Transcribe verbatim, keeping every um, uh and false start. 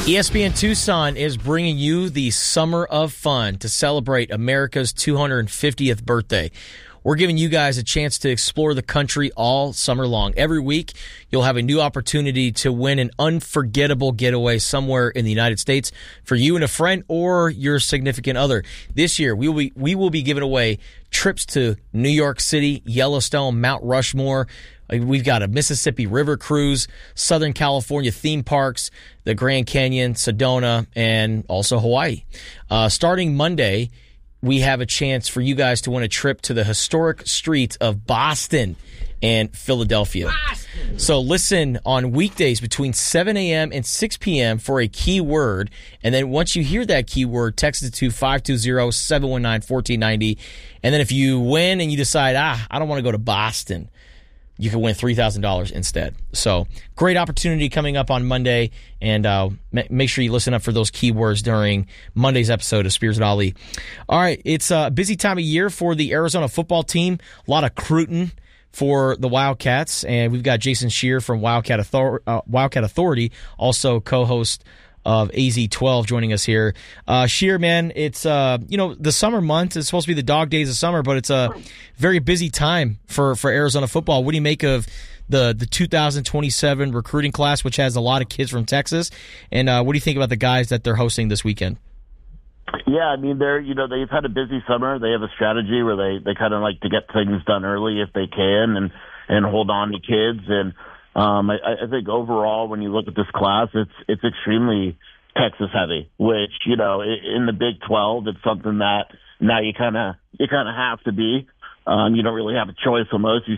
E S P N Tucson is bringing you the Summer of Fun to celebrate America's two hundred fiftieth birthday. We're giving you guys a chance to explore the country all summer long. Every week, you'll have a new opportunity to win an unforgettable getaway somewhere in the United States for you and a friend or your significant other. This year, we will be, we will be giving away trips to New York City, Yellowstone, Mount Rushmore. We've got a Mississippi River cruise, Southern California theme parks, the Grand Canyon, Sedona, and also Hawaii. Uh, starting Monday, we have a chance for you guys to win a trip to the historic streets of Boston and Philadelphia. Boston. So listen on weekdays between seven a.m. and six p.m. for a keyword. And then once you hear that keyword, text it to five two zero, seven one nine, one four nine zero. And then if you win and you decide, ah, I don't want to go to Boston, you can win three thousand dollars instead. So great opportunity coming up on Monday, and uh, make sure you listen up for those keywords during Monday's episode of Spears and Ali. All right, it's a busy time of year for the Arizona football team. A lot of recruiting for the Wildcats, and we've got Jason Scheer from Wildcat, Author- uh, Wildcat Authority, also co-host of A Z twelve, joining us here. Uh, Scheer, man, it's, uh, you know, the summer months. It's supposed to be the dog days of summer, but it's a very busy time for, for Arizona football. What do you make of the, the two thousand twenty-seven recruiting class, which has a lot of kids from Texas? And uh, what do you think about the guys that they're hosting this weekend? Yeah, I mean, they're, you know, they've had a busy summer. They have a strategy where they, they kind of like to get things done early if they can and, and hold on to kids. And, Um, I, I think overall, when you look at this class, it's it's extremely Texas heavy. Which, you know, in the Big twelve, it's something that now you kind of you kind of have to be. Um, you don't really have a choice almost. You